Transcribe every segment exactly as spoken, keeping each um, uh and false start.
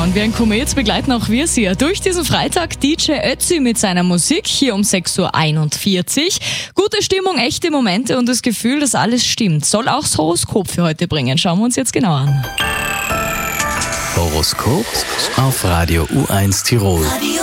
und wie ein Komet begleiten auch wir Sie durch diesen Freitag. D J Ötzi mit seiner Musik hier um sechs Uhr einundvierzig. Gute Stimmung, echte Momente und das Gefühl, dass alles stimmt, soll auch das Horoskop für heute bringen. Schauen wir uns jetzt genau an. Horoskop auf Radio U eins Tirol.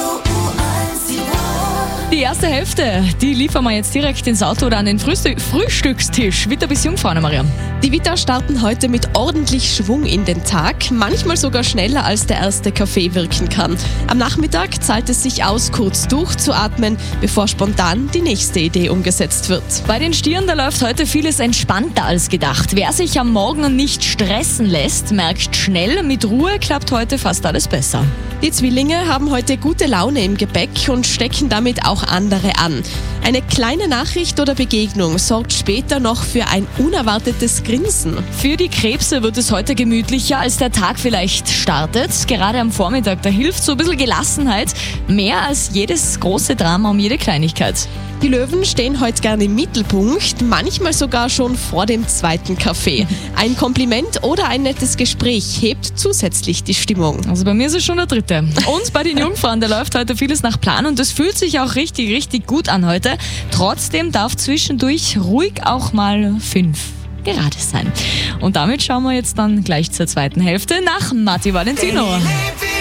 Die erste Hälfte, die liefern wir jetzt direkt ins Auto oder an den Frühstück- Frühstückstisch. Witter bis Jungfrau, Anna-Maria. Die Witter starten heute mit ordentlich Schwung in den Tag, manchmal sogar schneller als der erste Kaffee wirken kann. Am Nachmittag zahlt es sich aus, kurz durchzuatmen, bevor spontan die nächste Idee umgesetzt wird. Bei den Stieren, da läuft heute vieles entspannter als gedacht. Wer sich am Morgen nicht stressen lässt, merkt schnell, mit Ruhe klappt heute fast alles besser. Die Zwillinge haben heute gute Laune im Gepäck und stecken damit auch andere an. Eine kleine Nachricht oder Begegnung sorgt später noch für ein unerwartetes Grinsen. Für die Krebse wird es heute gemütlicher, als der Tag vielleicht startet. Gerade am Vormittag, da hilft so ein bisschen Gelassenheit. Mehr als jedes große Drama um jede Kleinigkeit. Die Löwen stehen heute gerne im Mittelpunkt, manchmal sogar schon vor dem zweiten Kaffee. Ein Kompliment oder ein nettes Gespräch hebt zusätzlich die Stimmung. Also bei mir ist es schon der dritte. Und bei den Jungfrauen, da läuft heute vieles nach Plan und das fühlt sich auch richtig, richtig gut an heute. Trotzdem darf zwischendurch ruhig auch mal fünf gerade sein. Und damit schauen wir jetzt dann gleich zur zweiten Hälfte nach Matti Valentino.